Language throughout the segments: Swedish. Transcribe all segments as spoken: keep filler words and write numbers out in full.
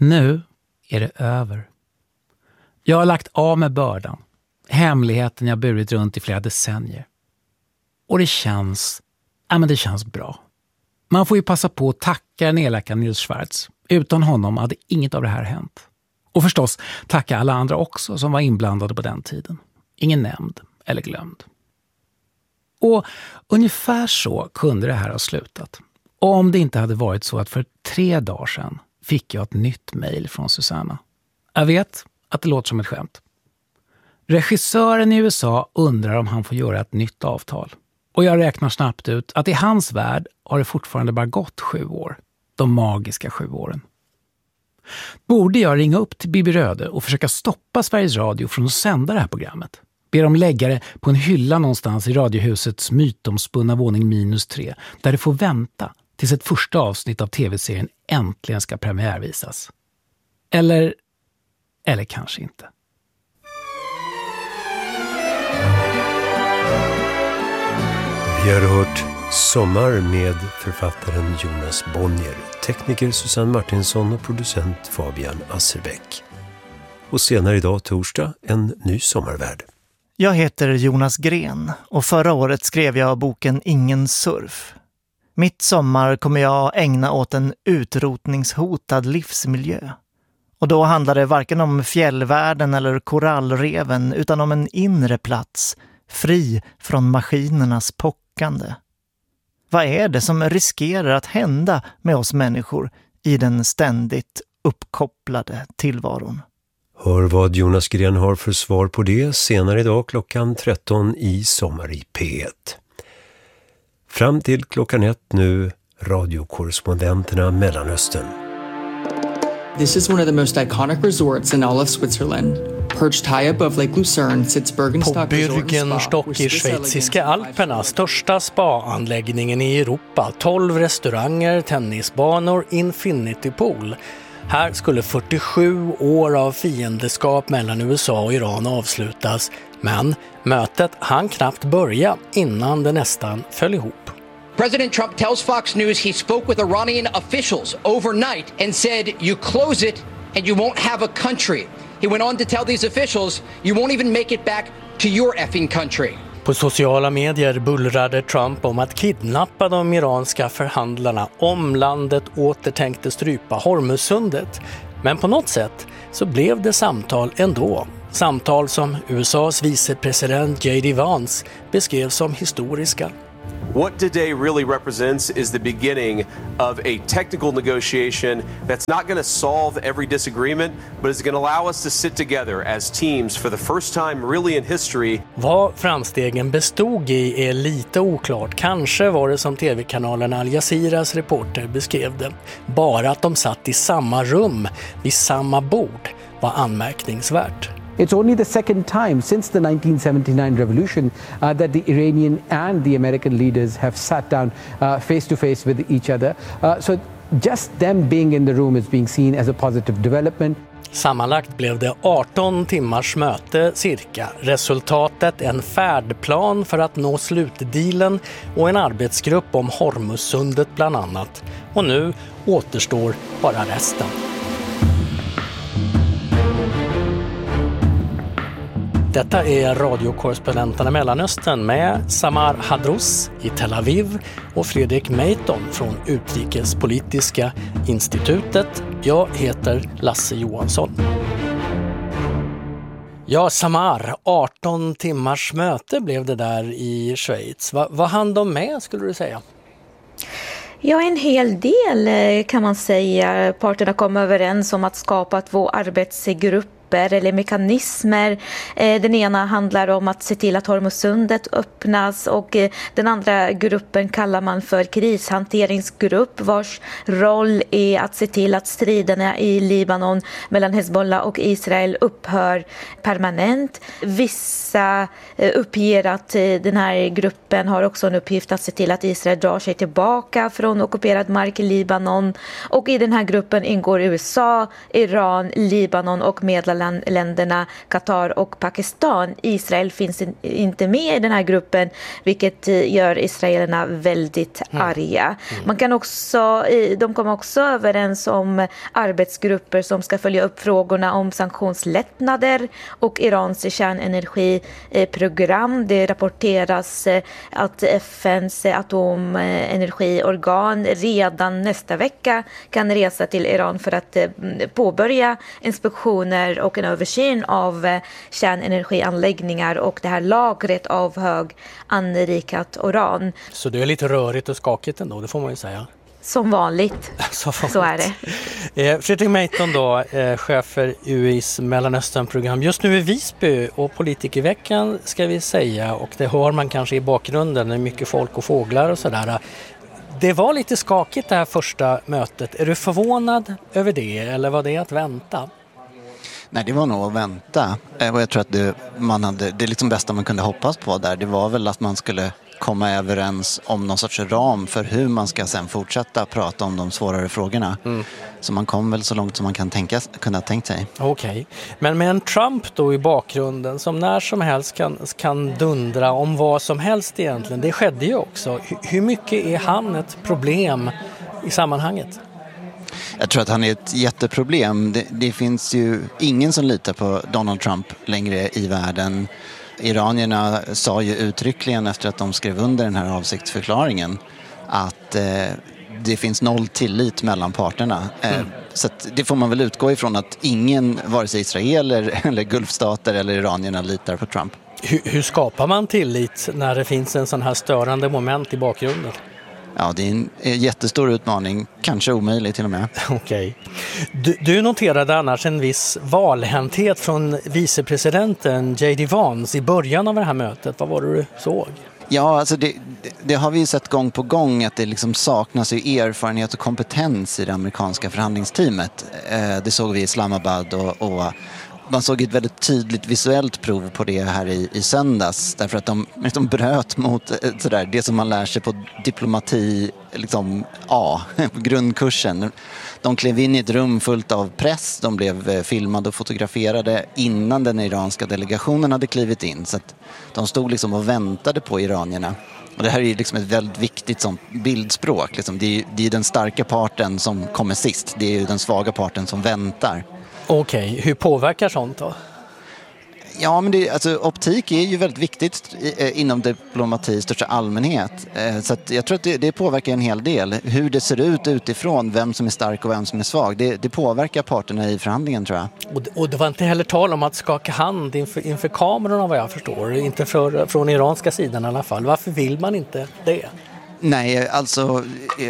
Nu är det över. Jag har lagt av med bördan. Hemligheten jag burit runt i flera decennier. Och det känns, ja men det känns bra. Man får ju passa på att tacka den elaka Nils Schwarz. Utan honom hade inget av det här hänt. Och förstås tacka alla andra också som var inblandade på den tiden. Ingen nämnd eller glömd. Och ungefär så kunde det här ha slutat. Om det inte hade varit så att för tre dagar sedan fick jag ett nytt mejl från Susanna. Jag vet att det låter som ett skämt. Regissören i U S A undrar om han får göra ett nytt avtal. Och jag räknar snabbt ut att i hans värld har det fortfarande bara gått sju år. De magiska sju åren. Borde jag ringa upp till Bibi Röde och försöka stoppa Sveriges Radio från att sända det här programmet? Ber dem lägga det på en hylla någonstans i radiohusets mytomspunna våning minus tre. Där det får vänta tills ett första avsnitt av tv-serien äntligen ska premiärvisas. Eller, eller kanske inte. Vi har hört Sommar med författaren Jonas Bonnier, tekniker Susanne Martinsson och producent Fabian Asserbäck. Och senare idag, torsdag, en ny sommarvärld. Jag heter Jonas Gren och förra året skrev jag boken Ingen surf. Mitt sommar kommer jag ägna åt en utrotningshotad livsmiljö. Och då handlar det varken om fjällvärlden eller korallreven utan om en inre plats, fri från maskinernas pockande. Vad är det som riskerar att hända med oss människor i den ständigt uppkopplade tillvaron? Hör vad Jonas Gren har för svar på det senare idag klockan tretton i Sommar i P ett. Fram till klockan ett nu, radiokorrespondenterna Mellanöstern. This is one of the most iconic resorts in all of Switzerland. Perched high above Lake Lucerne sits Bergenstock På Resort and Spa, Bürgenstock which i Swiss schweiziska elegance Alperna, största spa-anläggningen i Europa, tolv restauranger, tennisbanor, infinity pool. Här skulle fyrtiosju år av fiendeskap mellan U S A och Iran avslutas, men mötet hann knappt börja innan det nästan föll ihop. President Trump tells Fox News he spoke with Iranian officials overnight and said, you close it and you won't have a country. He went on to tell these officials, you won't even make it back to your effing country. På sociala medier bullrade Trump om att kidnappa de iranska förhandlarna om landet åter tänkte strypa Hormuzsundet. Men på något sätt så blev det samtal ändå. Samtal som U S A:s vicepresident J D Vance beskrev som historiska. What today really represents is the beginning of a technical negotiation that's not going to solve every disagreement, but is going to allow us to sit together as teams for the first time really in history. Vad framstegen bestod i är lite oklart. Kanske var det som tv-kanalen Al Jazeeras reporter beskrev det. Bara att de satt i samma rum, vid samma bord, var anmärkningsvärt. It's only the second time since the nineteen seventy-nine revolution uh, that the Iranian and the American leaders have sat down uh, face to face with each other. Uh, so just them being in the room is being seen as a positive development. Sammanlagt blev det arton timmars möte cirka. Resultatet en färdplan för att nå slutdealen och en arbetsgrupp om Hormuzsundet bland annat. Och nu återstår bara resten. Detta är radiokorrespondenterna Mellanöstern med Samar Hadrous i Tel Aviv och Fredrik Meiton från Utrikespolitiska institutet. Jag heter Lasse Johansson. Ja, Samar, arton timmars möte blev det där i Schweiz. Va, vad hann de med, skulle du säga? Ja, en hel del kan man säga. Parterna kom överens om att skapa två arbetsgrupper eller mekanismer. Den ena handlar om att se till att Hormuzsundet öppnas och den andra gruppen kallar man för krishanteringsgrupp, vars roll är att se till att striderna i Libanon mellan Hezbollah och Israel upphör permanent. Vissa uppger att den här gruppen har också en uppgift att se till att Israel drar sig tillbaka från ockuperad mark i Libanon, och i den här gruppen ingår U S A, Iran, Libanon och Medelhavet mellan länderna Qatar och Pakistan. Israel finns inte med i den här gruppen, vilket gör israelerna väldigt mm. arga. Mm. Man kan också, de kom också överens om arbetsgrupper som ska följa upp frågorna om sanktionslättnader och Irans kärnenergiprogram. Det rapporteras att F N:s atomenergiorgan redan nästa vecka kan resa till Iran för att påbörja inspektioner och en översyn av kärnenergianläggningar och det här lagret av hög anrikat uran. Så det är lite rörigt och skakigt ändå, det får man ju säga. Som vanligt, så, så är det. Eh, Fredrik Meiton då, eh, chef för U I:s Mellanösternprogram. Just nu är Visby och politikerveckan ska vi säga, och det hör man kanske i bakgrunden, det är mycket folk och fåglar och sådär. Det var lite skakigt det här första mötet. Är du förvånad över det eller var det att vänta? Nej, det var nog att vänta. Och jag tror att det, man hade, det liksom bästa man kunde hoppas på där, det var väl att man skulle komma överens om någon sorts ram för hur man ska sen fortsätta prata om de svårare frågorna. Mm. Så man kom väl så långt som man kan tänka, kunna tänkt sig. Okej, okay. Men med en Trump då i bakgrunden som när som helst kan, kan dundra om vad som helst egentligen. Det skedde ju också. H- hur mycket är han ett problem i sammanhanget? Jag tror att han är ett jätteproblem. Det, det finns ju ingen som litar på Donald Trump längre i världen. Iranierna sa ju uttryckligen efter att de skrev under den här avsiktsförklaringen att eh, det finns noll tillit mellan parterna. Eh, mm. Så att det får man väl utgå ifrån att ingen, vare sig israeler eller gulfstater eller iranierna litar på Trump. Hur, hur skapar man tillit när det finns en sån här störande moment i bakgrunden? Ja, det är en jättestor utmaning, kanske omöjlig till och med. Okej. Du, du noterade annars en viss valhänthet från vicepresidenten J D Vance i början av det här mötet. Vad var det du såg? Ja, alltså det, det har vi ju sett gång på gång att det liksom saknas ju erfarenhet och kompetens i det amerikanska förhandlingsteamet. Det såg vi i Islamabad och, och man såg ett väldigt tydligt visuellt prov på det här i, i söndags. Därför att de, de bröt mot sådär, det som man lär sig på diplomati liksom, A, grundkursen. De klev in i ett rum fullt av press. De blev filmade och fotograferade innan den iranska delegationen hade klivit in. Så att de stod liksom och väntade på iranierna. Och det här är liksom ett väldigt viktigt sånt bildspråk. Liksom. Det är, det är den starka parten som kommer sist. Det är ju den svaga parten som väntar. Okej, okay. Hur påverkar sånt då? Ja, men det, alltså, optik är ju väldigt viktigt i, inom diplomati i största allmänhet. Eh, så att jag tror att det, det påverkar en hel del. Hur det ser ut utifrån, vem som är stark och vem som är svag. Det, det påverkar parterna i förhandlingen, tror jag. Och, och det var inte heller tal om att skaka hand inför, inför kamerorna, vad jag förstår. Inte för, från iranska sidan i alla fall. Varför vill man inte det? Nej, alltså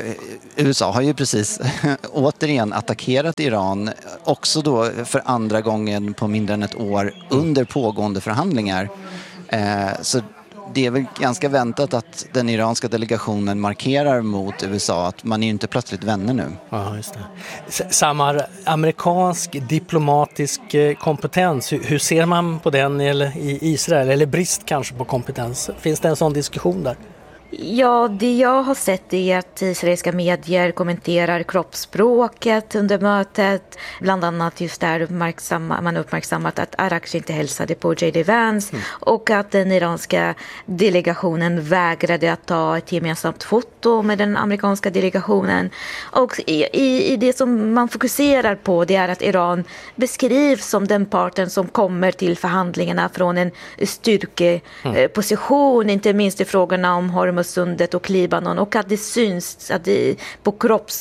U S A har ju precis återigen attackerat Iran, också då för andra gången på mindre än ett år under pågående förhandlingar. Eh, så det är väl ganska väntat att den iranska delegationen markerar mot U S A att man är ju inte plötsligt vänner nu. Ja, just det. Samma amerikansk diplomatisk kompetens, hur ser man på den i Israel? Eller brist kanske på kompetens? Finns det en sån diskussion där? Ja, det jag har sett är att israeliska medier kommenterar kroppsspråket under mötet. Bland annat just där uppmärksamma, man uppmärksammat att Arakchi inte hälsade på J D Vance mm. och att den iranska delegationen vägrade att ta ett gemensamt foto med den amerikanska delegationen. Och i, i, i det som man fokuserar på, det är att Iran beskrivs som den parten som kommer till förhandlingarna från en styrkeposition, mm. inte minst i frågorna om Hormuz sundet och Libanon, och att det syns att det, på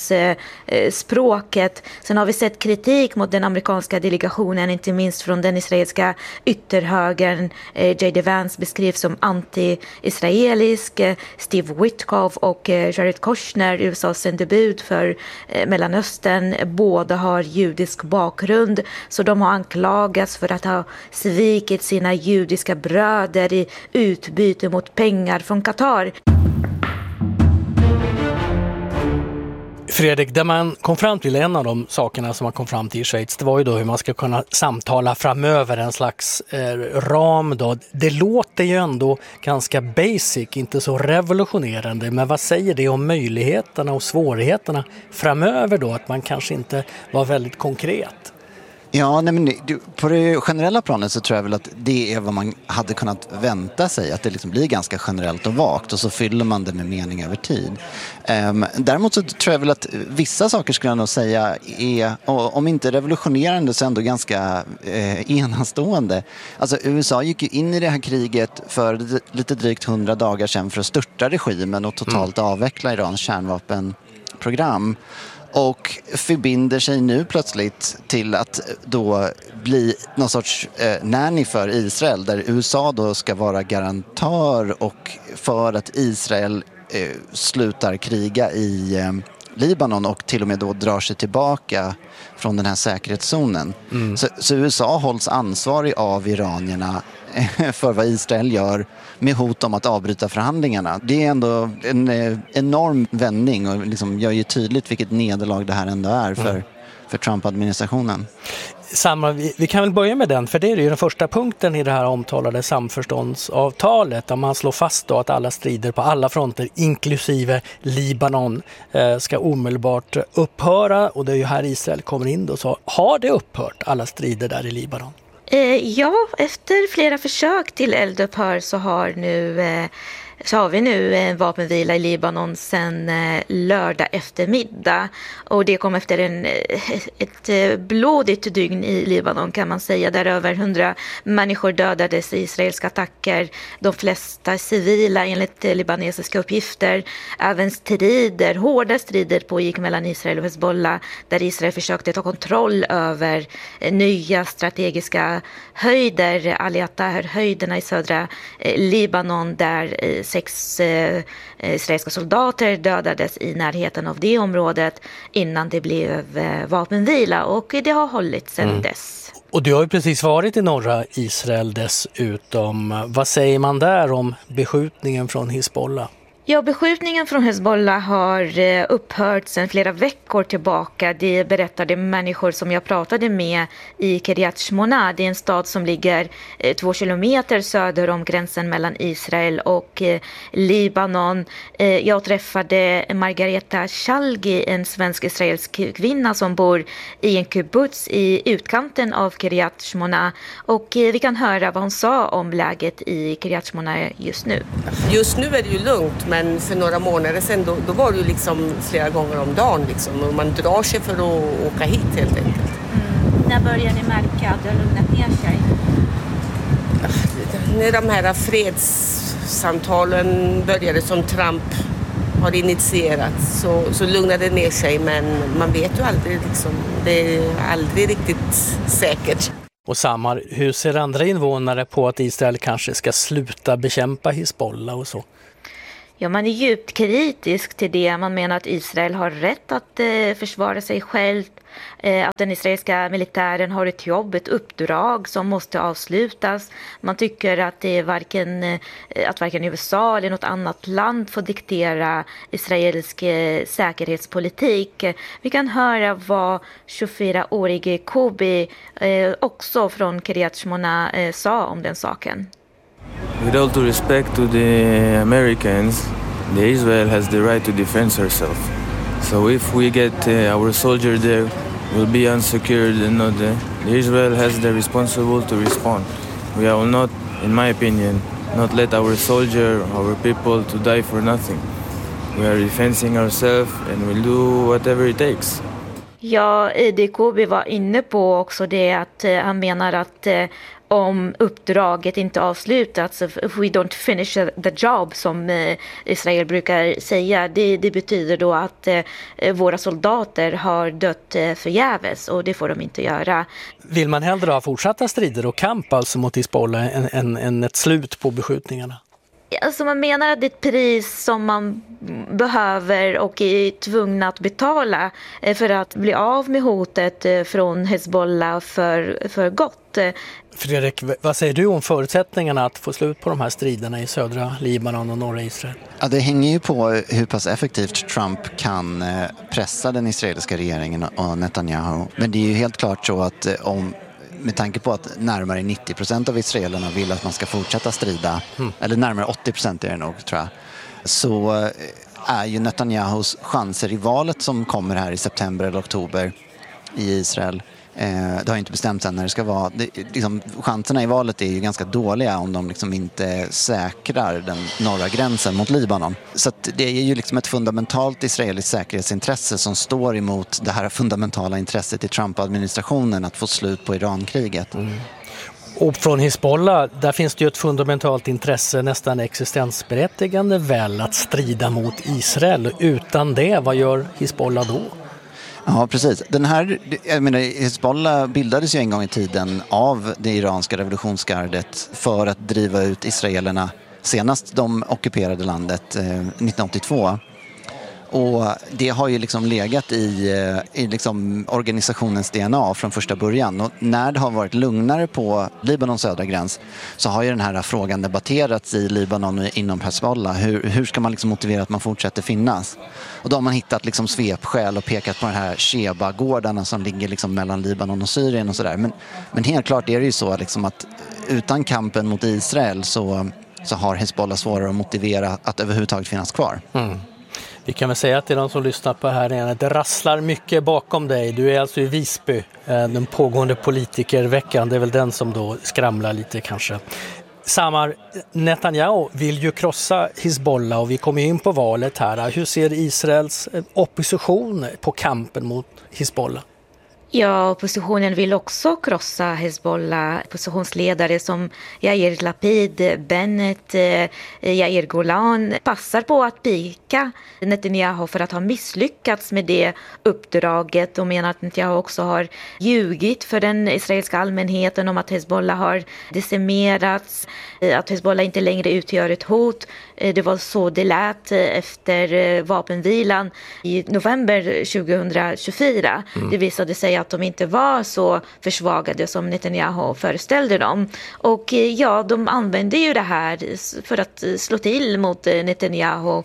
kroppsspråket. Sen har vi sett kritik mot den amerikanska delegationen, inte minst från den israeliska ytterhögern. J D Vance beskrivs som anti-israelisk. Steve Witkoff och Jared Kushner, U S A:s sändebud för Mellanöstern, båda har judisk bakgrund, så de har anklagats för att ha svikit sina judiska bröder i utbyte mot pengar från Qatar. Fredrik, där man kom fram till en av de sakerna som man kom fram till i Schweiz, det var ju då hur man ska kunna samtala framöver, en slags eh, ram då. Det låter ju ändå ganska basic, inte så revolutionerande, men vad säger det om möjligheterna och svårigheterna framöver då, att man kanske inte var väldigt konkret? Ja, nej, men det, på det generella planet så tror jag väl att det är vad man hade kunnat vänta sig. Att det liksom blir ganska generellt och vagt och så fyller man det med mening över tid. Um, däremot så tror jag väl att vissa saker skulle jag nog säga är, om inte revolutionerande så ändå ganska eh, enastående. Alltså U S A gick ju in i det här kriget för lite drygt hundra dagar sedan för att störta regimen och totalt mm. avveckla Irans kärnvapenprogram. Och förbinder sig nu plötsligt till att då bli någon sorts eh, nanny för Israel, där U S A då ska vara garantör och för att Israel eh, slutar kriga i eh, Libanon och till och med då drar sig tillbaka från den här säkerhetszonen. Mm. Så, så U S A hålls ansvarig av iranierna för vad Israel gör med hot om att avbryta förhandlingarna. Det är ändå en eh, enorm vändning och liksom gör ju tydligt vilket nederlag det här ändå är för, mm. för Trump-administrationen. Samma, vi, vi kan väl börja med den, för det är ju den första punkten i det här omtalade samförståndsavtalet, där man slår fast då att alla strider på alla fronter, inklusive Libanon, eh, ska omedelbart upphöra, och det är ju här Israel kommer in då. Så har det upphört, alla strider där i Libanon? Ja, efter flera försök till eldupphör så har nu eh, så har vi nu en vapenvila i Libanon sedan eh, lördag eftermiddag, och det kom efter en, ett eh, blodigt dygn i Libanon kan man säga, där över hundra människor dödades i israeliska attacker, de flesta civila enligt eh, libanesiska uppgifter. Även strider, hårda strider pågick mellan Israel och Hezbollah, där Israel försökte ta kontroll över eh, nya strategiska höjder, Al-Yatar-höjderna i södra eh, Libanon, där eh, sex eh, israeliska soldater dödades i närheten av det området innan det blev eh, vapenvila, och det har hållit sedan mm. dess. Och du har ju precis varit i norra Israel dessutom. Vad säger man där om beskjutningen från Hezbollah? Ja, beskjutningen från Hezbollah har eh, upphört sedan flera veckor tillbaka. Det berättade människor som jag pratade med i Kiryat Shmona. Det är en stad som ligger eh, två kilometer söder om gränsen mellan Israel och eh, Libanon. Eh, jag träffade Margareta Chalgi, en svensk-israelsk kvinna som bor i en kibbutz i utkanten av Kiryat Shmona. Och eh, vi kan höra vad hon sa om läget i Kiryat Shmona just nu. Just nu är det ju lugnt. Men för några månader sedan då, då var det ju liksom flera gånger om dagen liksom, och man drar sig för att åka hit helt enkelt. Mm. När börjar ni märka att det har lugnat ner sig? När de här fredssamtalen började som Trump har initierat så, så lugnade det ner sig, men man vet ju aldrig liksom, det är aldrig riktigt säkert. Och Samar, hur ser andra invånare på att Israel kanske ska sluta bekämpa Hezbollah och så? Ja, man är djupt kritisk till det. Man menar att Israel har rätt att eh, försvara sig själv. Eh, att den israeliska militären har ett jobb, ett uppdrag som måste avslutas. Man tycker att det är varken, eh, att varken U S A eller något annat land får diktera israelisk eh, säkerhetspolitik. Vi kan höra vad tjugofyraårige Kobi eh, också från Kiryat Shmona eh, sa om den saken. With all due respect to the Americans, the Israel has the right to defend herself. So if we get uh, our soldier there, we'll be unsecured, and not the, the Israel has the responsible to respond. We will not, in my opinion, not let our soldier, our people to die for nothing. We are defending ourselves and we'll do whatever it takes. Ja, det Kobi var inne på också, det att eh, han menar att eh, om uppdraget inte avslutats, if we don't finish the job, som eh, Israel brukar säga, det, det betyder då att eh, våra soldater har dött eh, förgäves, och det får de inte göra. Vill man hellre ha fortsatta strider och kamp alltså mot Hezbollah än, än, än ett slut på beskjutningarna? Alltså man menar att det är ett pris som man behöver och är tvungna att betala för att bli av med hotet från Hezbollah för, för gott. Fredrik, vad säger du om förutsättningarna att få slut på de här striderna i södra Libanon och norra Israel? Ja, det hänger ju på hur pass effektivt Trump kan pressa den israeliska regeringen och Netanyahu. Men det är ju helt klart så att om med tanke på att närmare nittio procent av israelerna vill att man ska fortsätta strida, mm. eller närmare åttio procent är det nog, tror jag, så är ju Netanyahus chanser i valet som kommer här i september eller oktober i Israel Det har inte bestämt sen när det ska vara. Det, liksom, chanserna i valet är ju ganska dåliga om de liksom inte säkrar den norra gränsen mot Libanon. Så att det är ju liksom ett fundamentalt israeliskt säkerhetsintresse som står emot det här fundamentala intresset i Trump-administrationen att få slut på Irankriget. Mm. Och från Hizbollah, där finns det ju ett fundamentalt intresse, nästan existensberättigande väl, att strida mot Israel. Utan det, vad gör Hizbollah då? Ja, precis. Den här, jag menar, Hizbollah bildades ju en gång i tiden av det iranska revolutionsgardet för att driva ut israelerna, senast de ockuperade landet eh, nittonhundraåttiotvå. Och det har ju liksom legat i, i liksom organisationens D N A från första början. Och när det har varit lugnare på Libanons södra gräns så har ju den här frågan debatterats i Libanon och inom Hezbollah. Hur, hur ska man liksom motivera att man fortsätter finnas? Och då har man hittat liksom svepskäl och pekat på de här Sheba-gårdarna som ligger liksom mellan Libanon och Syrien och sådär. Men, men helt klart är det ju så liksom att utan kampen mot Israel så, så har Hezbollah svårare att motivera att överhuvudtaget finnas kvar. Mm. Vi kan väl säga till de som lyssnar på här igen att det rasslar mycket bakom dig. Du är alltså i Visby, den pågående politikerveckan. Det är väl den som då skramlar lite kanske. Samar, Netanyahu vill ju krossa Hizbollah och vi kommer in på valet här. Hur ser Israels opposition på kampen mot Hizbollah? Ja, oppositionen vill också krossa Hezbollah. Oppositionsledare som Yair Lapid, Bennett, Yair Golan passar på att pika Netanyahu för att ha misslyckats med det uppdraget och menar att Netanyahu också har ljugit för den israeliska allmänheten om att Hezbollah har decimerats, att Hezbollah inte längre utgör ett hot. Det var så det lät efter vapenvilan i november tjugohundratjugofyra. Mm. Det visade sig att de inte var så försvagade som Netanyahu föreställde dem. Och ja, de använde ju det här för att slå till mot Netanyahu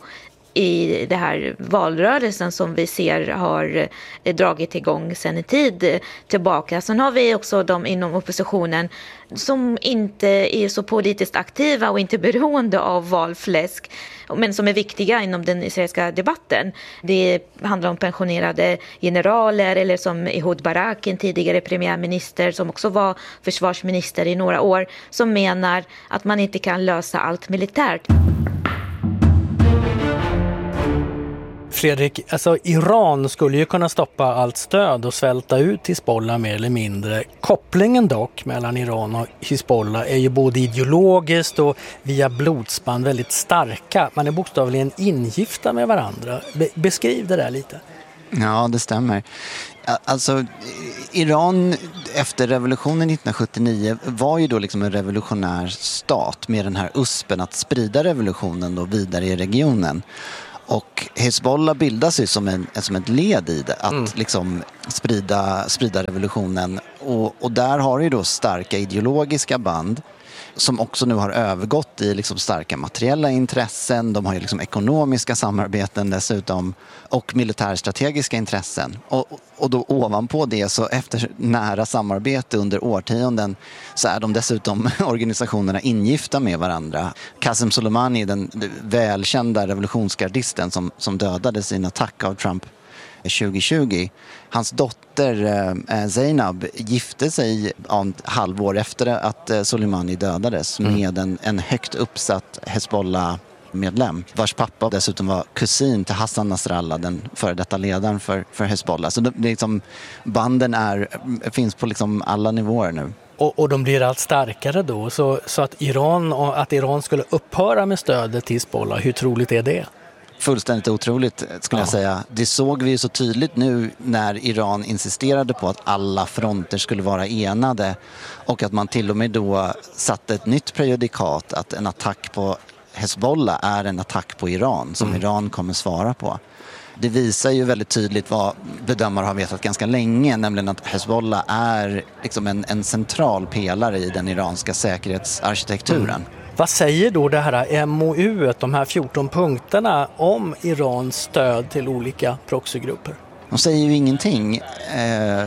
i det här valrörelsen som vi ser har dragit igång sedan en tid tillbaka. Sen har vi också de inom oppositionen som inte är så politiskt aktiva och inte beroende av valfläsk, men som är viktiga inom den israeliska debatten. Det handlar om pensionerade generaler eller som Ehud Barak, en tidigare premiärminister som också var försvarsminister i några år, som menar att man inte kan lösa allt militärt. Fredrik, alltså Iran skulle ju kunna stoppa allt stöd och svälta ut Hizbollah mer eller mindre. Kopplingen dock mellan Iran och Hizbollah är ju både ideologiskt och via blodsband väldigt starka. Man är bokstavligen ingifta med varandra. Be- beskriv det där lite. Ja, det stämmer. Alltså, Iran efter revolutionen nittonhundrasjuttionio var ju då liksom en revolutionär stat med den här uspen att sprida revolutionen då vidare i regionen. Och Hezbollah bildas ju som, en, som ett led i det, att mm. liksom sprida, sprida revolutionen. Och, och där har ju då starka ideologiska band som också nu har övergått i liksom starka materiella intressen. De har ju liksom ekonomiska samarbeten dessutom och militärstrategiska intressen. Och, och då ovanpå det, så efter nära samarbete under årtionden, så är de dessutom organisationerna ingifta med varandra. Qasem Soleimani, den välkända revolutionsgardisten som, som dödades i en attack av Trump tjugohundratjugo. Hans dotter eh, Zainab gifte sig en halvår efter att eh, Soleimani dödades mm. med en, en högt uppsatt Hezbollah-medlem, vars pappa dessutom var kusin till Hassan Nasrallah, den före detta ledaren för, för Hezbollah. Så det, det liksom, banden är, finns på liksom alla nivåer nu. Och, och de blir allt starkare då, så, så att, Iran, att Iran skulle upphöra med stödet till Hezbollah, hur troligt är det? Fullständigt otroligt skulle ja. jag säga. Det såg vi ju så tydligt nu när Iran insisterade på att alla fronter skulle vara enade och att man till och med då satte ett nytt prejudikat att en attack på Hezbollah är en attack på Iran som mm. Iran kommer svara på. Det visar ju väldigt tydligt vad bedömare har vetat ganska länge, nämligen att Hezbollah är liksom en, en central pelare i den iranska säkerhetsarkitekturen. Mm. Vad säger då det här M O U, de här fjorton punkterna om Irans stöd till olika proxygrupper? De säger ju ingenting. Eh,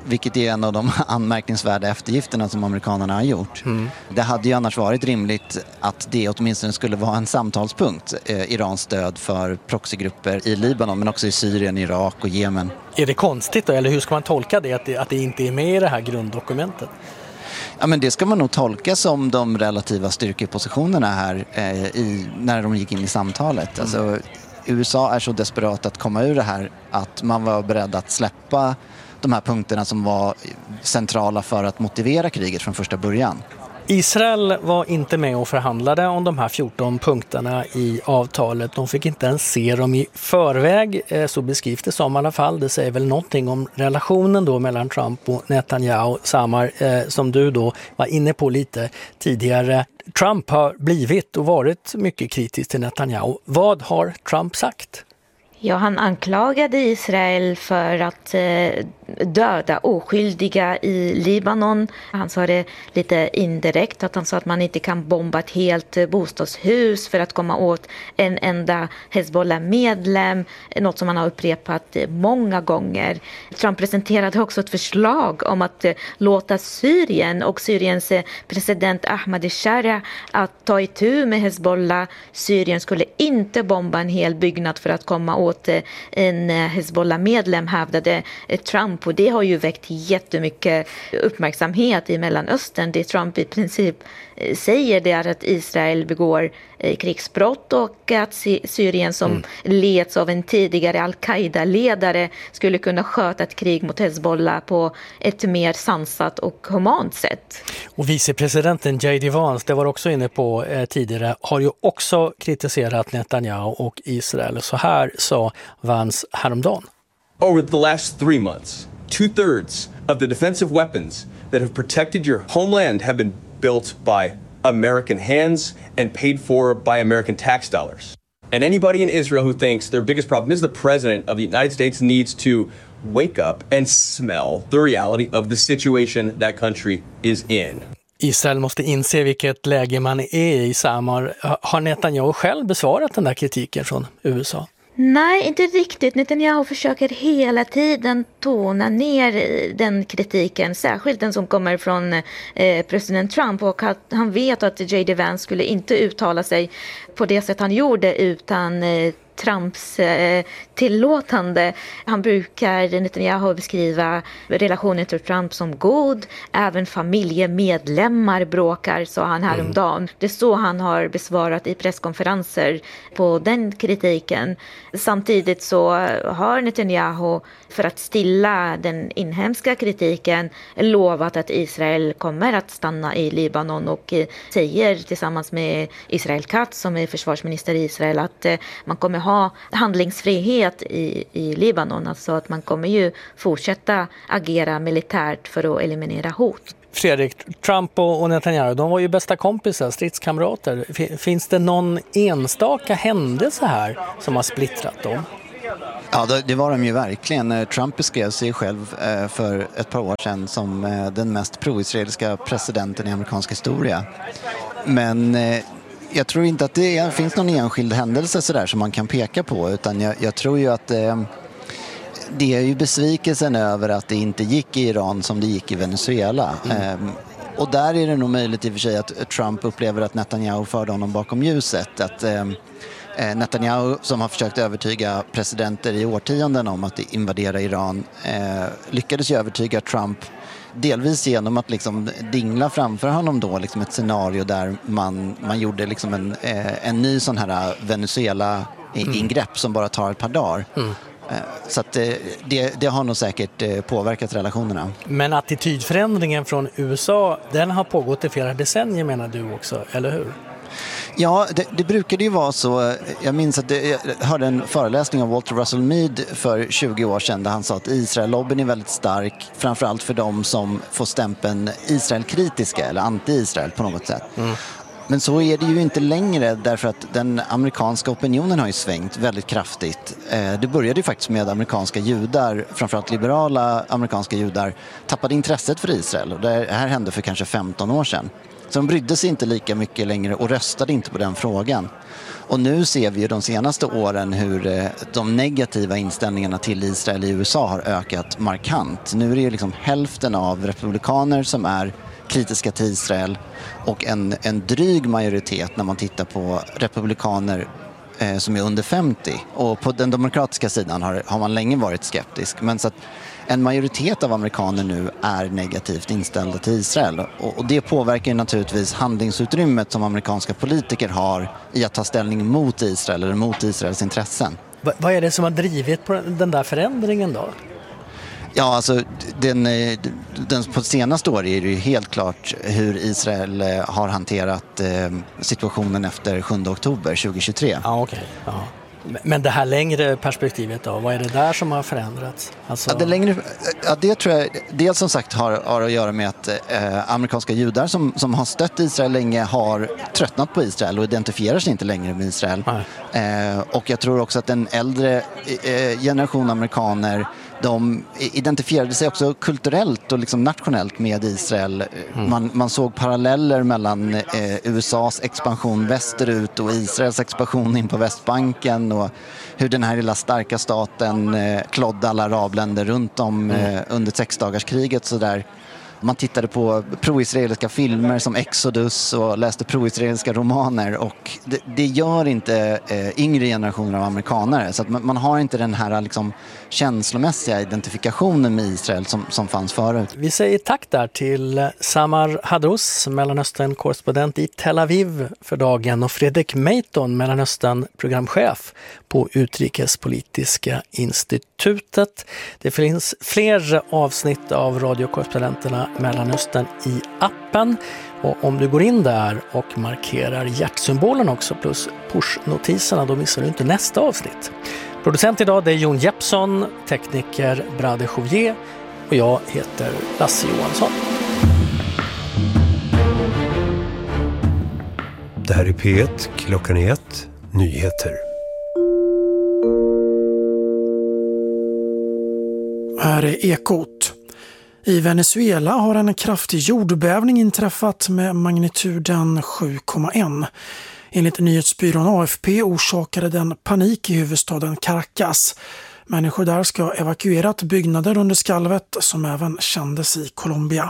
vilket är en av de anmärkningsvärda eftergifterna som amerikanerna har gjort. Mm. Det hade ju annars varit rimligt att det åtminstone skulle vara en samtalspunkt, eh, Irans stöd för proxygrupper i Libanon men också i Syrien, Irak och Jemen. Är det konstigt då, eller hur ska man tolka det att, det att det inte är med i det här grunddokumentet? Ja, men det ska man nog tolka som de relativa styrkepositionerna här eh, i, när de gick in i samtalet. Mm. Alltså, U S A är så desperat att komma ur det här att man var beredd att släppa de här punkterna som var centrala för att motivera kriget från första början. Israel var inte med och förhandlade om de här fjorton punkterna i avtalet. De fick inte ens se dem i förväg, så beskrivs det som i alla fall. Det säger väl någonting om relationen då mellan Trump och Netanyahu, Samar, eh, som du då var inne på lite tidigare. Trump har blivit och varit mycket kritisk till Netanyahu. Vad har Trump sagt? Ja, han anklagade Israel för att eh, döda oskyldiga i Libanon. Han sa det lite indirekt, att han sa att man inte kan bomba ett helt bostadshus för att komma åt en enda Hezbollah-medlem. Något som han har upprepat många gånger. Trump presenterade också ett förslag om att eh, låta Syrien och Syriens eh, president Ahmadinejad att ta itu med Hezbollah. Syrien skulle inte bomba en hel byggnad för att komma åt en Hezbollah-medlem, hävdade Trump, och det har ju väckt jättemycket uppmärksamhet i Mellanöstern. Det Trump i princip säger det är att Israel begår krigsbrott och att Syrien som mm. leds av en tidigare al-Qaida-ledare skulle kunna sköta ett krig mot Hezbollah på ett mer sansat och humant sätt. Och vicepresidenten J D Vance, det var också inne på eh, tidigare, har ju också kritiserat Netanyahu och Israel. Så här sa Vance häromdagen. Over the last three months, two-thirds of the defensive weapons that have protected your homeland have been built by American hands and paid for by American tax dollars. And anybody in Israel who thinks their biggest problem is the president of the United States needs to wake up and smell the reality of the situation that country is in. Israel måste inse vilket läge man är i, Samar. Har Netanyahu själv besvarat den där kritiken från U S A? Nej, inte riktigt. Netanyahu försöker hela tiden tona ner den kritiken, särskilt den som kommer från eh, president Trump, och att han vet att J D Vance skulle inte uttala sig på det sätt han gjorde utan eh, Trumps eh, tillåtande. Han brukar, Netanyahu, beskriva relationen till Trump som god. Även familjemedlemmar bråkar, sa han häromdagen. Mm. Det är så han har besvarat i presskonferenser på den kritiken. Samtidigt så har Netanyahu, för att stilla den inhemska kritiken, lovat att Israel kommer att stanna i Libanon, och eh, säger tillsammans med Israel Katz, som är försvarsminister i Israel, att eh, man kommer ha handlingsfrihet i, i Libanon, alltså att man kommer ju fortsätta agera militärt för att eliminera hot. Fredrik, Trump och Netanyahu, de var ju bästa kompisar, stridskamrater. Finns det någon enstaka händelse här som har splittrat dem? Ja, det var de ju verkligen. Trump beskrev sig själv för ett par år sedan som den mest pro-israeliska presidenten i amerikansk historia. Men jag tror inte att det finns någon enskild händelse så där som man kan peka på, utan jag, jag tror ju att eh, det är ju besvikelsen över att det inte gick i Iran som det gick i Venezuela. Mm. Eh, och där är det nog möjligt i och för sig att Trump upplever att Netanyahu förde honom bakom ljuset. Att eh, Netanyahu, som har försökt övertyga presidenter i årtionden om att invadera Iran, eh, lyckades ju övertyga Trump delvis genom att liksom dingla framför honom då liksom ett scenario där man, man gjorde liksom en, eh, en ny sån här Venezuela-ingrepp mm. som bara tar ett par dagar. Mm. Eh, så att eh, det, det har nog säkert eh, påverkat relationerna. Men attitydförändringen från U S A, den har pågått i flera decennier, menar du också, eller hur? Ja, det, det brukade ju vara så. Jag minns att det, jag hörde en föreläsning av Walter Russell Mead för tjugo år sedan där han sa att Israel-lobbyn är väldigt stark, framförallt för de som får stämpeln Israel-kritiska eller anti-Israel på något sätt. Mm. Men så är det ju inte längre, därför att den amerikanska opinionen har ju svängt väldigt kraftigt. Det började ju faktiskt med amerikanska judar, framförallt liberala amerikanska judar, tappade intresset för Israel. Och det här hände för kanske femton år sedan. Så de brydde sig inte lika mycket längre och röstade inte på den frågan. Och nu ser vi ju de senaste åren hur de negativa inställningarna till Israel i U S A har ökat markant. Nu är det ju liksom hälften av republikaner som är kritiska till Israel och en, en dryg majoritet när man tittar på republikaner eh, som är under femtio. Och på den demokratiska sidan har, har man länge varit skeptisk. Men så att en majoritet av amerikaner nu är negativt inställda till Israel. Och, och det påverkar naturligtvis handlingsutrymmet som amerikanska politiker har i att ta ställning mot Israel eller mot Israels intressen. Va, vad är det som har drivit på den där förändringen då? Ja, alltså den, den, på senaste år är det ju helt klart hur Israel har hanterat eh, situationen efter sjunde oktober tjugohundratjugotre. Ja, okej. Okay. Ja. Men det här längre perspektivet då, vad är det där som har förändrats? Alltså... Ja, det, längre, ja, det tror jag dels som sagt har, har att göra med att eh, amerikanska judar som, som har stött Israel länge har tröttnat på Israel och identifierar sig inte längre med Israel. Eh, och jag tror också att en äldre eh, generation amerikaner, de identifierade sig också kulturellt och liksom nationellt med Israel. Mm. Man, man såg paralleller mellan eh, U S A:s expansion västerut och Israels expansion in på Västbanken och hur den här lilla starka staten eh, klodde alla arabländer runt om eh, mm. under sexdagarskriget så där. Man tittade på pro-israeliska filmer som Exodus och läste pro-israeliska romaner och det, det gör inte eh, yngre generationer av amerikanare så att man, man har inte den här liksom, känslomässiga identifikationen med Israel som, som fanns förut. Vi säger tack där till Samar Hadrous, Mellanöstern-korrespondent i Tel Aviv för dagen och Fredrik Meiton, Mellanöstern-programchef på Utrikespolitiska institutet. Det finns fler avsnitt av radiokorrespondenterna Mellanöstern i appen och om du går in där och markerar hjärtsymbolen också plus push-notiserna då missar du inte nästa avsnitt. Producent idag det är Jon Jeppsson, tekniker Brade Jouvier och jag heter Lasse Johansson. Det här är P ett, klockan är ett, nyheter. Här är Ekot. I Venezuela har en kraftig jordbävning inträffat med magnituden sju komma ett. Enligt nyhetsbyrån A F P orsakade den panik i huvudstaden Caracas. Människor där ska ha evakuerat byggnader under skalvet som även kändes i Colombia.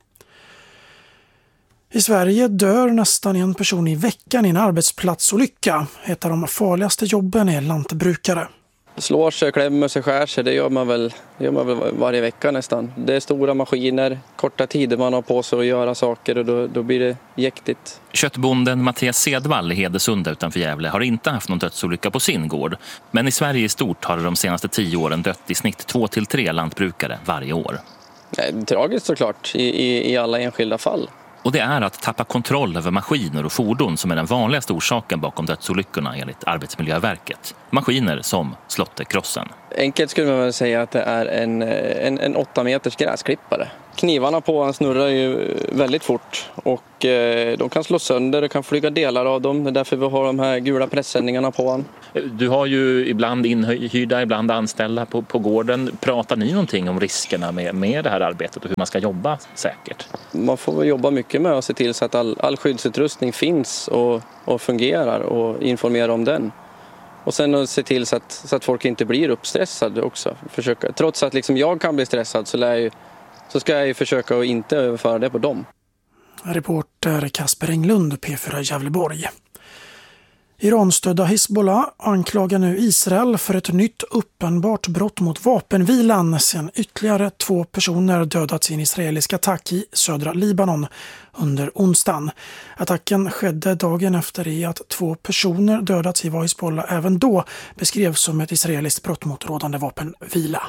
I Sverige dör nästan en person i veckan i en arbetsplatsolycka. Ett av de farligaste jobben är lantbrukare. Slår sig, klämmer sig, skär sig, det gör man väl, gör man väl varje vecka nästan. Det är stora maskiner, korta tider man har på sig att göra saker och då, då blir det jäktigt. Köttbonden Mattias Sedvall i Hedesunda utanför Gävle har inte haft någon dödsolycka på sin gård. Men i Sverige i stort har det de senaste tio åren dött i snitt två till tre lantbrukare varje år. Det är tragiskt såklart i, i, i alla enskilda fall. Och det är att tappa kontroll över maskiner och fordon som är den vanligaste orsaken bakom dödsolyckorna enligt Arbetsmiljöverket. Maskiner som slåtterkrossen. Enkelt skulle man väl säga att det är en, en, en åtta meters gräsklippare. Knivarna på han snurrar ju väldigt fort och eh, de kan slå sönder och kan flyga delar av dem. Det är därför vi har de här gula pressändningarna på han. Du har ju ibland inhyrda, ibland anställda på, på gården. Pratar ni någonting om riskerna med, med det här arbetet och hur man ska jobba säkert? Man får jobba mycket med att se till så att all, all skyddsutrustning finns och, och fungerar och informera om den. Och sen att se till så att, så att folk inte blir uppstressade också. Försöka. Trots att liksom jag kan bli stressad så, lär jag, så ska jag ju försöka att inte överföra det på dem. Reporter Kasper Englund, P fyra Gävleborg. Iranstödda Hezbollah anklagar nu Israel för ett nytt uppenbart brott mot vapenvilan sedan ytterligare två personer dödats i en israelisk attack i södra Libanon under onsdagen. Attacken skedde dagen efter det att två personer dödats i vad Hezbollah även då beskrevs som ett israeliskt brott mot rådande vapenvila.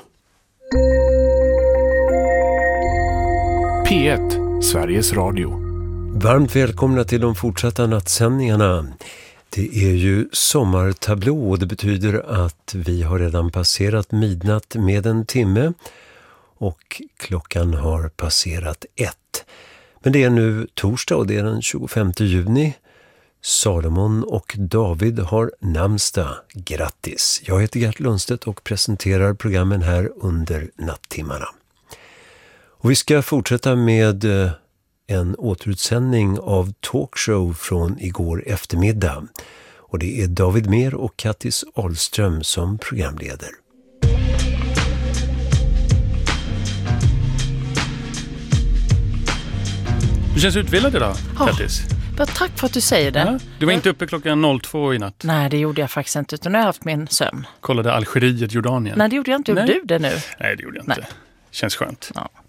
P ett, Sveriges Radio. Varmt välkomna till de fortsatta nattsändningarna. Det är ju sommartablå och det betyder att vi har redan passerat midnatt med en timme och klockan har passerat ett. Men det är nu torsdag och det är den tjugofemte juni. Salomon och David har namnsdag. Grattis! Jag heter Gert Lundstedt och presenterar programmen här under nattimmarna. Och vi ska fortsätta med en återutsändning av talkshow från igår eftermiddag. Och det är David Mer och Kattis Ahlström som programleder. Du känns utvilad idag, Kattis. Ja, tack för att du säger det. Ja, du var inte uppe klockan två i natt. Nej, det gjorde jag faktiskt inte, utan jag har haft min sömn. Kollade Algeriet, Jordanien. Nej, det gjorde jag inte. Gjorde du det nu? Nej, det gjorde jag inte. Nej. Känns skönt. Ja.